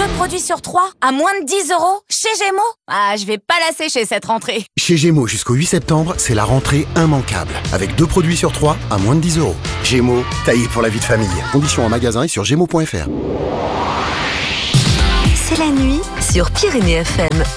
produits sur 3 à moins de 10 € chez Gémeaux. Ah, je vais pas la sécher cette rentrée. Chez Gémeaux jusqu'au 8 septembre, c'est la rentrée immanquable. Avec 2 produits sur 3 à moins de 10 €. Gémeaux, taillé pour la vie de famille. Conditions en magasin et sur gémeaux.fr. C'est la nuit sur Pyrénées FM.